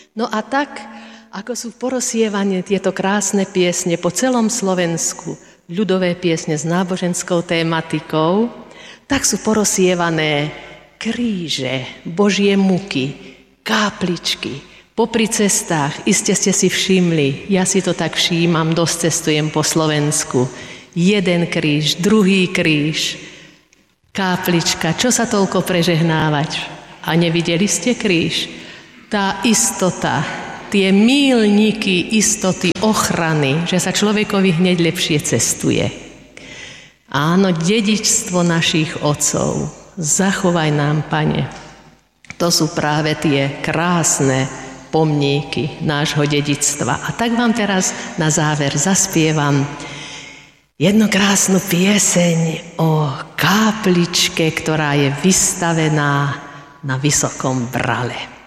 No a tak, ako sú porozsievané tieto krásne piesne po celom Slovensku, ľudové piesne s náboženskou tématikou, tak sú porozsievané kríže, Božie muky, kápličky. Popri cestách, iste ste si všimli, ja si to tak všímam, dosť cestujem po Slovensku. Jeden kríž, druhý kríž, káplička, čo sa toľko prežehnávať? A nevideli ste kríž? Tá istota, tie míľniky istoty, ochrany, že sa človekovi hneď lepšie cestuje. Áno, dedičstvo našich otcov, zachovaj nám, Pane. To sú práve tie krásne pomníky nášho dedičstva. A tak vám teraz na záver zaspievam jednu krásnu pieseň o kápličke, ktorá je vystavená na Vysokom Brale.